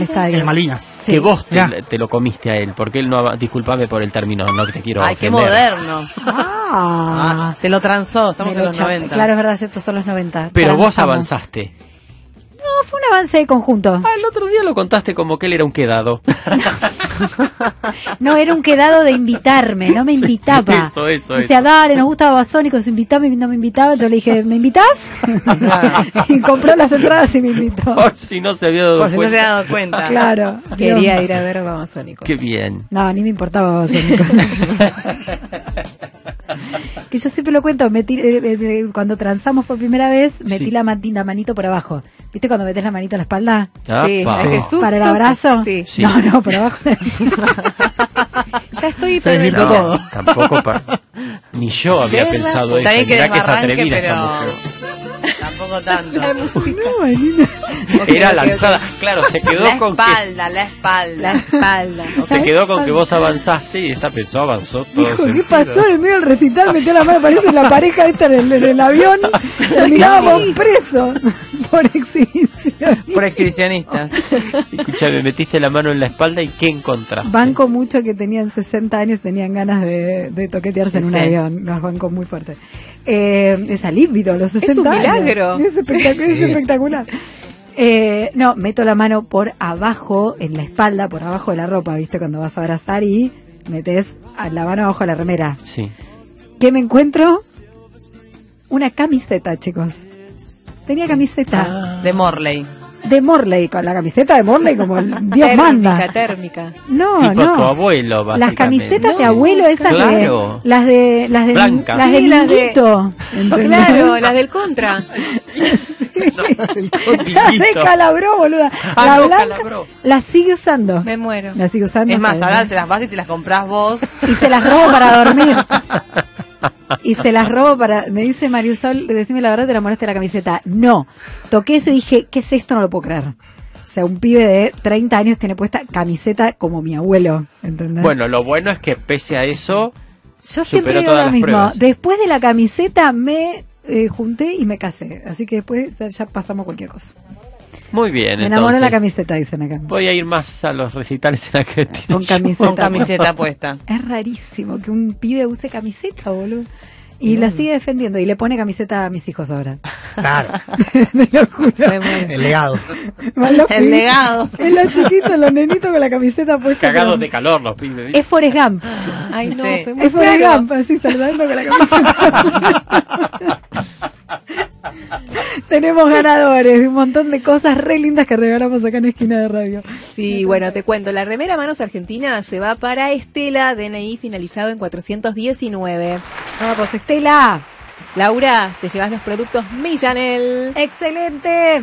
pescadito. En Malvinas. Que Sí. vos te lo comiste a él, porque él no... Disculpame por el término, no que te quiero Ay, qué ofender. moderno. Ah, Se lo transó, estamos me en lo los echó. 90. Claro, es verdad, estos son los 90. Pero vos Transamos. avanzaste. No, fue un avance conjunto. El otro día lo contaste como que él era un quedado. No, era un quedado de invitarme, no me invitaba. eso. O sea, dale, nos gusta Babasónicos, invitame, no me invitaba, entonces le dije, ¿me invitas? Y compró las entradas y me invitó. Por si no se había dado Por si no cuenta. se ha dado cuenta. Claro. Quería Dios. ir a ver Babasónicos. Qué bien. No, ni me importaba Babasónicos. Que yo siempre lo cuento, cuando transamos por primera vez, metí Sí. la manito por abajo. ¿Viste cuando metes la manito a la espalda? Sí, Apa. ay, qué susto. ¿Para el abrazo? Sí. Sí. No, por abajo. Ya estoy Se desvirtuó pervertida. todo. Tampoco ni yo había pensado eso. Está bien que Mirá que es desbarranque, atrevida esta pero mujer. tampoco tanto. La música. No, Vanina. Era lanzada. Claro, se quedó La con que... espalda. La espalda. Se quedó con que vos avanzaste y esta pensó, avanzó todo. Dijo, ¿qué sentido. pasó? En el medio del recital metió la mano, parece la pareja esta en el avión. Terminábamos presos por exhibición. Por exhibicionistas. Escuchame, metiste la mano en la espalda y ¿qué encontraste? Banco mucho que tenían 60 años, tenían ganas de toquetearse en un Sí. avión. Los banco muy fuerte. Es alívido, los 60 un años. milagro. Es espectacular. No, meto la mano por abajo, en la espalda, por abajo de la ropa, ¿viste? Cuando vas a abrazar y metes la mano abajo de la remera. Sí. ¿Qué me encuentro? Una camiseta, chicos. Tenía camiseta De Morley. de Morley, con la camiseta de Morley como el Dios manda. Térmica. No, Tipo no. tu abuelo, básicamente. Las camisetas de No, abuelo, esas claro. las de Blancas. las de Sí, las de- Minguito, ¿entendés? Claro, las del contra. Las de Minguito. Calabró, boluda. Ah, La no, blanca Calabró. la sigue usando. Me muero. La sigue usando. Es más, está ahora bien. se las vas y te las comprás vos. Y se las robo para dormir. Y se las robo para... Me dice Mariusol, decime la verdad, te enamoraste de la camiseta. No. Toqué eso y dije, ¿qué es esto? No lo puedo creer. O sea, un pibe de 30 años tiene puesta camiseta como mi abuelo, ¿entendés? Bueno, lo bueno es que pese a eso, yo superó siempre digo todas lo las mismo. pruebas. Después de la camiseta me junté y me casé. Así que después ya pasamos cualquier cosa. muy bien. Me enamoró entonces. la camiseta, dicen acá. Voy a ir más a los recitales en Argentina. Con camiseta. Con camiseta puesta. Es rarísimo que un pibe use camiseta, boludo. Y la sigue defendiendo y le pone camiseta a mis hijos ahora. Claro, Te lo juro. Me muero. el legado. Más los El pibes- legado. Es los chiquitos, los nenitos con la camiseta puesta. Cagados con- de calor los pibes. ¿viste? Es Forrest Gump. Ay, no, Sí. fue muy Es Forrest claro. Gump, así saludando con la camiseta. Tenemos ganadores de un montón de cosas re lindas que regalamos acá en Esquina de Radio. Sí, bueno, te cuento. La remera Manos Argentina se va para Estela, DNI finalizado en 419. Vamos, Estela. Laura, te llevas los productos Millanel. Excelente.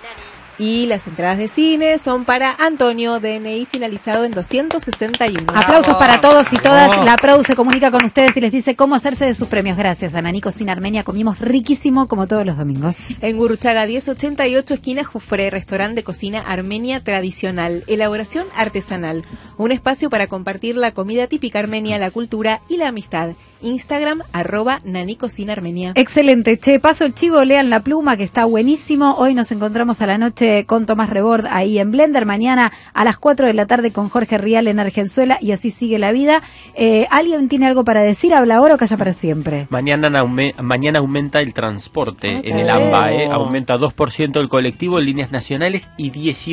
Y las entradas de cine son para Antonio, DNI finalizado en 261. Aplausos para todos y todas. La Produ se comunica con ustedes y les dice cómo hacerse de sus premios. Gracias a Naní Cocina Armenia. Comimos riquísimo como todos los domingos. En Gurruchaga 1088, esquina Jufré, restaurante de cocina armenia tradicional, elaboración artesanal. Un espacio para compartir la comida típica armenia, la cultura y la amistad. Instagram, @Naní Cocina Armenia. Excelente. Che, paso el chivo, lean La Pluma, que está buenísimo. Hoy nos encontramos a la noche con Tomás Rebord ahí en Blender. Mañana a las 4 de la tarde con Jorge Rial en Argenzuela y así sigue la vida. ¿Alguien tiene algo para decir? ¿Habla ahora o calla para siempre? Mañana aumenta el transporte Ok. en el AMBA, aumenta 2% el colectivo en líneas nacionales y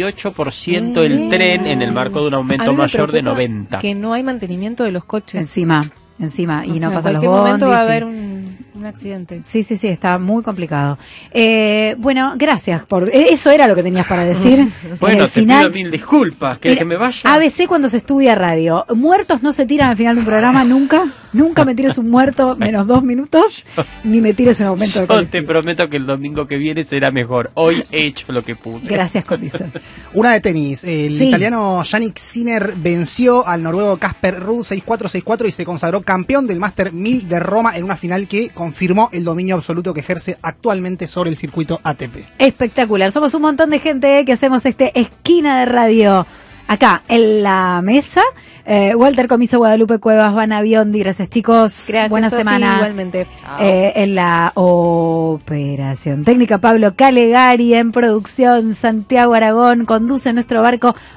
18% el tren en el marco de un A aumento mí me mayor de preocupa 90. Que no hay mantenimiento de los coches. Encima, y O no sea, pasan en los cualquier momento bondis. va a y- haber un accidente. Sí, está muy complicado. Bueno, gracias por... Eso era lo que tenías para decir. En Bueno, el te final, pido mil disculpas. ¿Querés que me vaya? ABC cuando se estudia radio. Muertos no se tiran al final de un programa nunca. Nunca me tires un muerto menos 2 minutos, ni me tires un aumento de Yo te colectivo. prometo que el domingo que viene será mejor. Hoy he hecho lo que pude. Gracias, Comiso. Una de tenis. El Sí. italiano Yannick Sinner venció al noruego Casper Ruud 6-4, 6-4 y se consagró campeón del Master 1000 de Roma en una final que confirmó el dominio absoluto que ejerce actualmente sobre el circuito ATP. Espectacular. Somos un montón de gente que hacemos Esquina de Radio acá en la mesa. Walter Comiso, Guadalupe Cuevas, Vana Biondi. Gracias, chicos. Gracias, Buena Sofi, semana. igualmente. En la operación técnica, Pablo Calegari. En producción, Santiago Aragón. Conduce nuestro barco